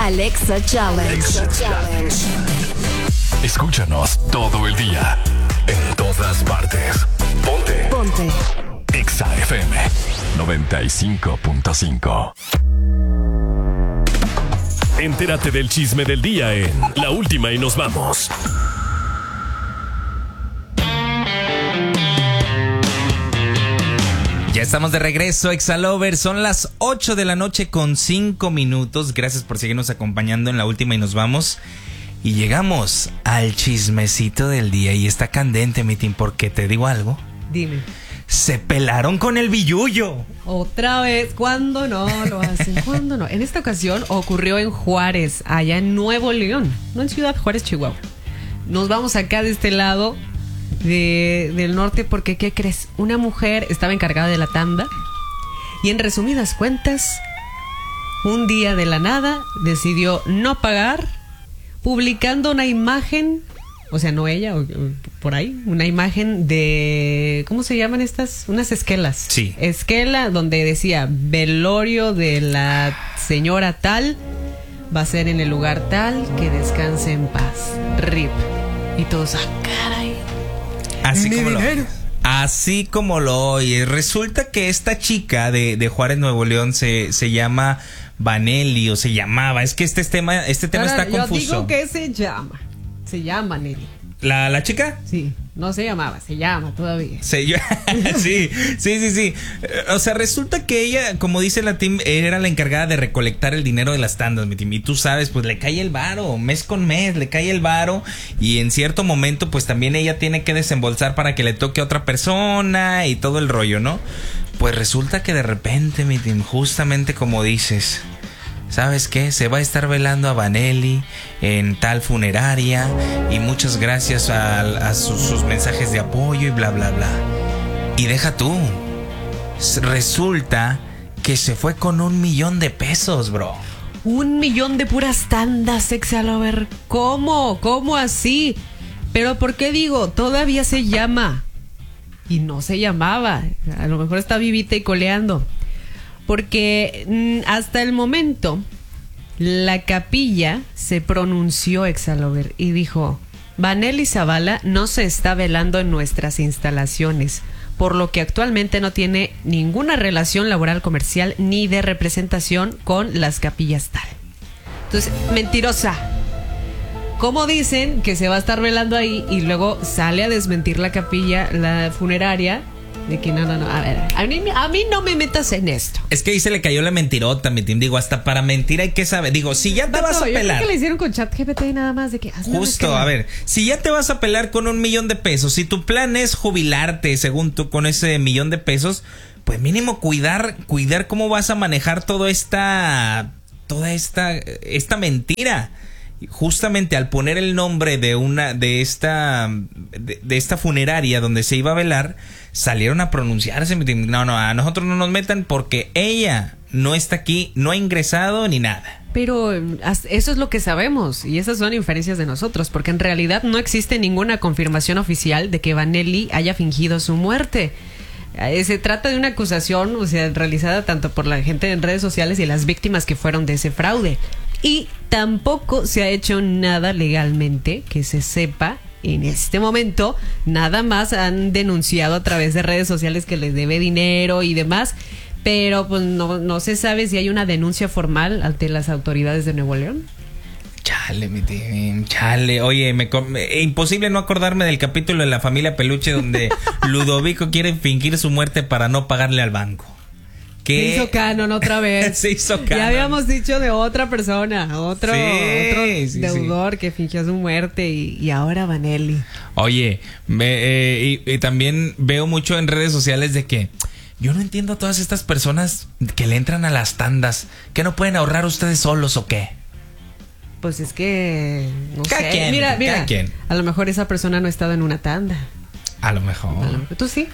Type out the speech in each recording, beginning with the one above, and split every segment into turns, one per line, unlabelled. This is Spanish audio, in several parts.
Alexa Challenge.
Escúchanos todo el día, en todas partes. Ponte. Exa FM 95.5. Entérate del chisme del día en La Última y Nos Vamos.
Ya estamos de regreso, Exalover. Son las 8 de la noche con 5 minutos. Gracias por seguirnos acompañando en La Última y Nos Vamos. Y llegamos al chismecito del día. Y está candente, mi team, porque te digo algo.
Dime.
Se pelaron con el billullo.
Otra vez, ¿cuándo no lo hacen? ¿Cuándo no? En esta ocasión ocurrió en Juárez, allá en Nuevo León, no en Ciudad Juárez, Chihuahua. Nos vamos acá de este lado del norte porque, ¿qué crees? Una mujer estaba encargada de la tanda y, en resumidas cuentas, un día de la nada decidió no pagar, publicando una imagen, o sea, no ella, por ahí, una imagen de, ¿cómo se llaman estas? Unas esquelas.
Sí.
Esquela donde decía, velorio de la señora tal, va a ser en el lugar tal, que descanse en paz. RIP. Y todos, caray.
Así como lo oyes. Resulta que esta chica de Juárez, Nuevo León, se llama Vanelli, o se llamaba. Es que este tema está confuso.
Yo digo que se llama Nelly.
¿La chica?
Sí, no se llamaba, se llama todavía.
Sí. O sea, resulta que ella, como dice la team, era la encargada de recolectar el dinero de las tandas, mi team. Y tú sabes, pues le cae el varo, mes con mes, le cae el varo. Y en cierto momento, pues también ella tiene que desembolsar para que le toque a otra persona y todo el rollo, ¿no? Pues resulta que de repente, mi team, justamente como dices, ¿sabes qué? Se va a estar velando a Vanelli en tal funeraria y muchas gracias a sus mensajes de apoyo y bla, bla, bla. Y deja tú. Resulta que se fue con $1,000,000, bro.
1,000,000 de puras tandas, Exalover. ¿Cómo? ¿Cómo así? Pero ¿por qué digo? Todavía se llama. Y no se llamaba. A lo mejor está vivita y coleando. Porque hasta el momento la capilla se pronunció, Exalover, y dijo: Vanelli Zavala no se está velando en nuestras instalaciones, por lo que actualmente no tiene ninguna relación laboral, comercial ni de representación con las capillas tal. Entonces, mentirosa. ¿Cómo dicen que se va a estar velando ahí y luego sale a desmentir la capilla, la funeraria? De que no, a ver, a mí no me metas en esto.
Es que ahí se le cayó la mentirota, mi team. Digo, hasta para mentir hay que saber. Digo, si ya te vas a pelar.
Yo creo que le hicieron con ChatGPT nada más de que
justo, a ver, si ya te vas a pelar con $1,000,000, si tu plan es jubilarte, según tú, con ese $1,000,000, pues mínimo cuidar cómo vas a manejar toda esta mentira. Justamente al poner el nombre de esta funeraria donde se iba a velar, salieron a pronunciarse. No, a nosotros no nos metan porque ella no está aquí, no ha ingresado ni nada.
Pero eso es lo que sabemos y esas son inferencias de nosotros, porque en realidad no existe ninguna confirmación oficial de que Vanelli haya fingido su muerte. Se trata de una acusación, o sea, realizada tanto por la gente en redes sociales y las víctimas que fueron de ese fraude. Y tampoco se ha hecho nada legalmente que se sepa en este momento. Nada más han denunciado a través de redes sociales que les debe dinero y demás. Pero pues no se sabe si hay una denuncia formal ante las autoridades de Nuevo León.
Chale, mi team, chale. Oye, imposible no acordarme del capítulo de La Familia Peluche donde Ludovico quiere fingir su muerte para no pagarle al banco.
Se hizo canon otra vez.
Se hizo canon.
Ya habíamos dicho de otra persona, otro deudor que fingió su muerte y ahora Vanelli.
Oye, y también veo mucho en redes sociales de que yo no entiendo a todas estas personas que le entran a las tandas. ¿Que no pueden ahorrar ustedes solos o qué?
Pues es que no sé.
¿Quién?
Mira, a lo mejor esa persona no ha estado en una tanda.
A lo mejor.
¿Tú sí?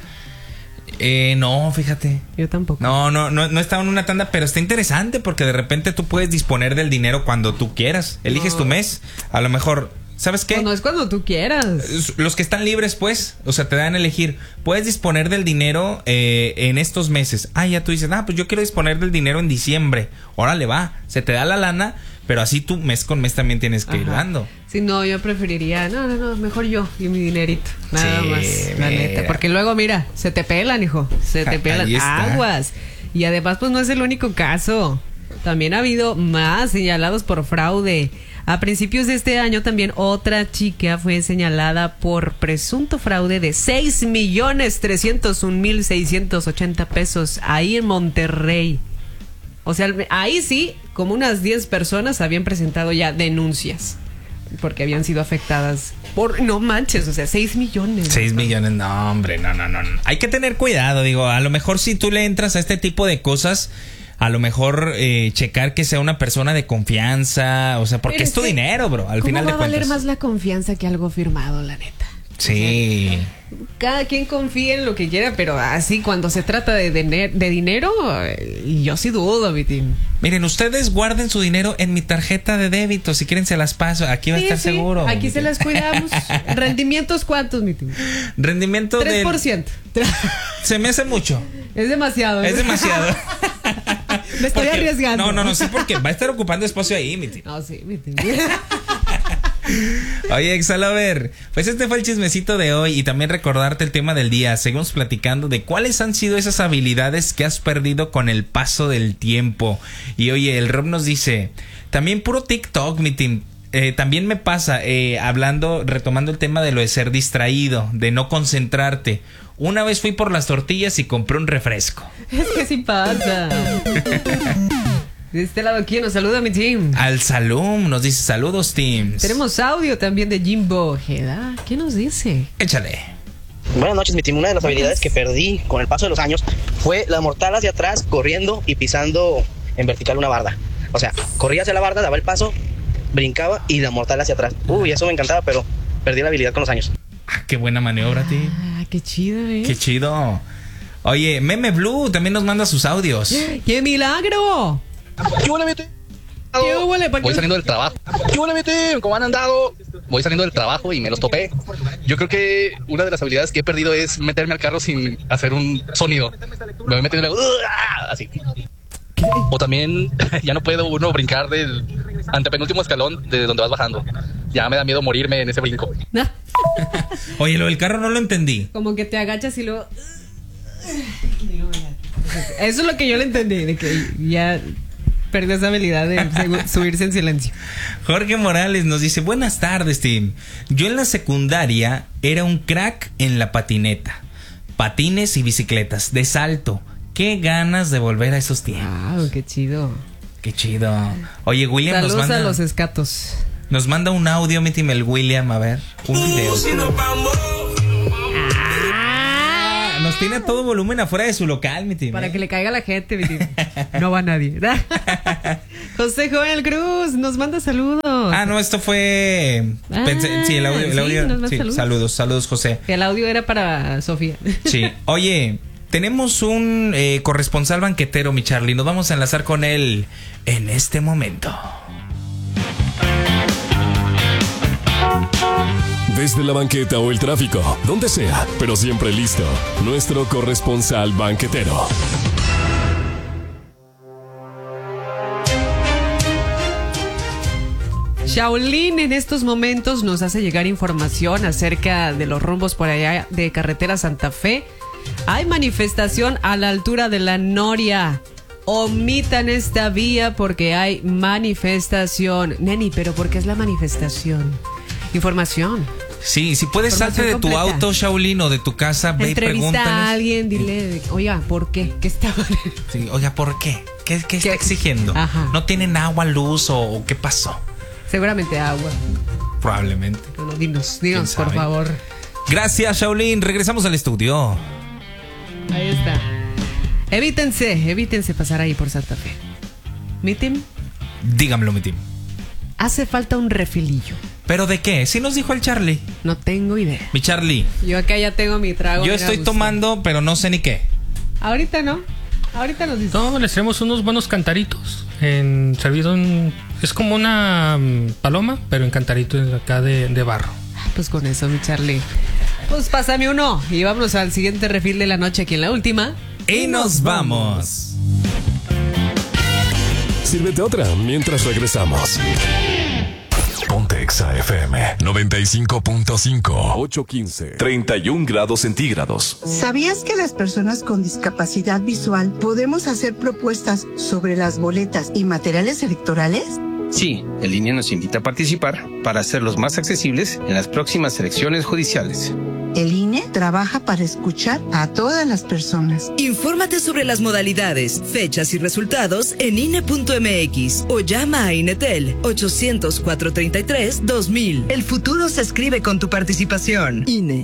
No, fíjate.
Yo tampoco.
No estaba en una tanda, pero está interesante porque de repente tú puedes disponer del dinero cuando tú quieras. Eliges tu mes. A lo mejor, ¿sabes qué?
No es cuando tú quieras.
Los que están libres, pues, o sea, te dan a elegir. Puedes disponer del dinero en estos meses. Ya tú dices, pues yo quiero disponer del dinero en diciembre. Órale, va. Se te da la lana, pero así tú mes con mes también tienes que ir dando.
Sí, no, yo preferiría, no, mejor yo y mi dinerito, nada más, la
mira.
neta, porque luego mira, se te pelan, hijo, se te pelan,
Ahí está.
aguas. Y además pues no es el único caso, también ha habido más señalados por fraude. A principios de este año también otra chica fue señalada por presunto fraude de 6,301,680 pesos ahí en Monterrey. O sea, ahí sí, como unas 10 personas habían presentado ya denuncias porque habían sido afectadas por, no manches, o sea, 6 millones.
6 millones, no, hombre, no. Hay que tener cuidado, digo, a lo mejor si tú le entras a este tipo de cosas, a lo mejor checar que sea una persona de confianza, o sea, porque
Pero
es tu dinero, bro, al final de
¿cómo va a valer
cuentas.
más la confianza que algo firmado, la neta?
Sí.
Cada quien confía en lo que quiera, pero así cuando se trata de dinero, yo sí dudo, mi team.
Miren, ustedes guarden su dinero en mi tarjeta de débito, si quieren se las paso, aquí va a estar seguro.
Aquí se las cuidamos. ¿Rendimientos cuántos, mi team?
Rendimiento
3%.
Se me hace mucho.
Es demasiado.
Es demasiado.
Me estoy
Porque-
arriesgando.
No, sí, porque va a estar ocupando espacio ahí, mi tío.
No, sí, mi team.
Oye, Exalover, pues este fue el chismecito de hoy y también recordarte el tema del día. Seguimos platicando de cuáles han sido esas habilidades que has perdido con el paso del tiempo. Y oye, el Rob nos dice, también puro TikTok, mi team. También me pasa, retomando el tema de lo de ser distraído, de no concentrarte. Una vez fui por las tortillas y compré un refresco.
Es que sí pasa. De este lado, ¿quién nos saluda, mi team?
Al Salum nos dice, saludos, teams.
Tenemos audio también de Jimbo Ojeda. ¿Qué nos dice?
Échale.
Buenas noches, mi team. Una de las habilidades que perdí con el paso de los años fue la mortal hacia atrás, corriendo y pisando en vertical una barda. O sea, corría hacia la barda, daba el paso, brincaba y la mortal hacia atrás. Uy, eso me encantaba, pero perdí la habilidad con los años.
Ah, qué buena maniobra, tío.
Ah, qué chido,
Qué chido. Oye, Meme Blue también nos manda sus audios.
¡Qué milagro!
¿Qué huele, mi team?
¿Qué huele?
Voy saliendo del trabajo. ¿Qué huele, mi team? ¿Cómo han andado? Voy saliendo del trabajo y me los topé. Yo creo que una de las habilidades que he perdido es meterme al carro sin hacer un sonido. Me voy metiendo así. O también ya no puedo uno brincar del antepenúltimo escalón de donde vas bajando. Ya me da miedo morirme en ese brinco.
Oye, lo del carro no lo entendí.
Como que te agachas y luego... Eso es lo que yo le entendí, de que ya perdió esa habilidad de subirse en silencio.
Jorge Morales nos dice, buenas tardes, team. Yo en la secundaria era un crack en la patineta. Patines y bicicletas, de salto. Qué ganas de volver a esos tiempos.
Wow, qué chido.
Qué chido. Oye, William
Saludos a los escatos.
nos manda un audio, mi team, el William, a ver, un video. Nos tiene a todo volumen afuera de su local, mi team.
Para que le caiga la gente, mi team. No va nadie. José Joel Cruz nos manda saludos.
Ah, no, esto fue... sí, el audio.
nos manda
Sí, saludos, José.
El audio era para Sofía.
Sí, oye, tenemos un corresponsal banquetero, mi Charlie. Nos vamos a enlazar con él en este momento.
Desde la banqueta o el tráfico, donde sea, pero siempre listo. Nuestro corresponsal banquetero.
Shaolin en estos momentos nos hace llegar información acerca de los rumbos por allá de Carretera Santa Fe. Hay manifestación a la altura de la Noria. Omitan esta vía porque hay manifestación. Neni, ¿pero por qué es la manifestación? Información.
Sí, si puedes salte de tu
completa.
auto, Shaolin, o de tu casa, ve y
Entrevista
pregúntales.
a alguien, dile, oiga, ¿por qué? ¿Qué está mal?
Sí, oiga, ¿por qué? ¿Qué está exigiendo?
Ajá.
¿No tienen agua, luz o qué pasó?
Seguramente agua.
Probablemente.
Bueno, dinos,
¿Quién
por
sabe?
favor.
Gracias, Shaolin. Regresamos al estudio.
Ahí está. Evítense pasar ahí por Santa Fe. Mi team,
Dígamelo, mi team.
hace falta un refilillo.
¿Pero de qué? Sí nos dijo el Charlie.
No tengo idea.
Mi Charlie,
Yo acá ya tengo mi trago.
yo
mira,
estoy
gusto.
tomando, pero no sé ni qué.
Ahorita no. Ahorita nos dice.
No, les traemos unos buenos cantaritos. Servido en. Es como una paloma, pero en cantaritos acá de barro.
Pues con eso, mi Charlie. Pues pásame uno. Y vámonos al siguiente refil de la noche aquí en la última.
Y nos vamos.
Sírvete otra mientras regresamos. Ponte Exa FM 95.5. 8:15. 31 grados centígrados.
¿Sabías que las personas con discapacidad visual podemos hacer propuestas sobre las boletas y materiales electorales?
Sí, el INE nos invita a participar para hacerlos más accesibles en las próximas elecciones judiciales.
El INE trabaja para escuchar a todas las personas.
Infórmate sobre las modalidades, fechas y resultados en INE.mx o llama a INETEL 800-433-2000. El futuro se escribe con tu participación. INE.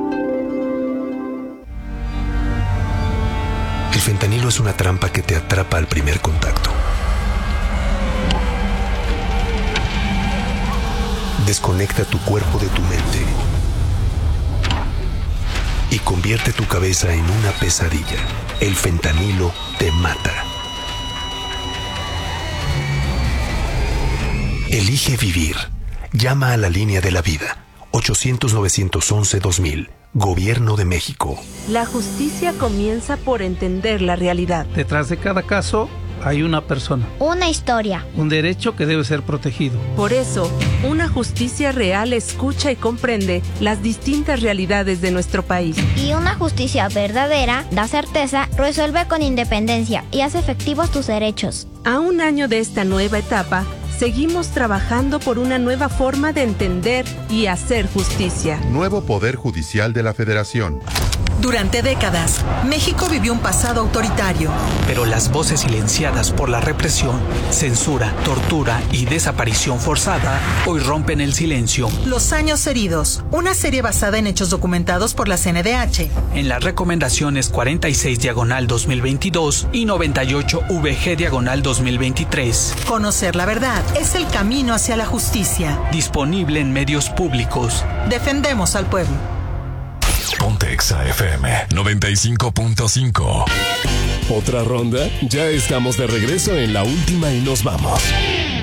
El fentanilo es una trampa que te atrapa al primer contacto. Desconecta tu cuerpo de tu mente y convierte tu cabeza en una pesadilla. El fentanilo te mata. Elige vivir. Llama a la línea de la vida. 800-911-2000. Gobierno de México.
La justicia comienza por entender la realidad.
Detrás de cada caso hay una persona.
Una historia.
Un derecho que debe ser protegido.
Por eso, una justicia real escucha y comprende las distintas realidades de nuestro país.
Y una justicia verdadera da certeza, resuelve con independencia y hace efectivos tus derechos.
A un año de esta nueva etapa, seguimos trabajando por una nueva forma de entender y hacer justicia.
Nuevo Poder Judicial de la Federación.
Durante décadas, México vivió un pasado autoritario.
Pero las voces silenciadas por la represión, censura, tortura y desaparición forzada hoy rompen el silencio.
Los años heridos, una serie basada en hechos documentados por la CNDH.
En las recomendaciones 46/2022 y 98/VG/2023.
Conocer la verdad es el camino hacia la justicia.
Disponible en medios públicos.
Defendemos al pueblo.
Ponte Exa FM 95.5. ¿Otra ronda? Ya estamos de regreso en la última y nos vamos.